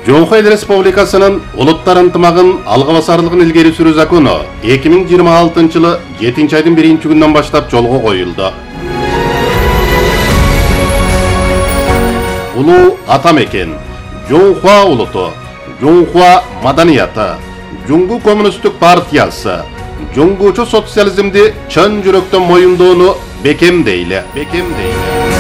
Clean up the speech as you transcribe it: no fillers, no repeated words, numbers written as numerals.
Жоңхо Эл Республикасынын улуттар ынтымагын алга басарлыгын илгери сүрүү закону 2026-жылы 7-айдын 1-күнүнөн баштап жолго коюлду. Улуу ата мекен, Жоңхо улуту, Жоңхо маданияты, Жоңгу коммунисттик партиясы, жоңгучу социализмди чын жүрөктөн моюндоону бекемдейли.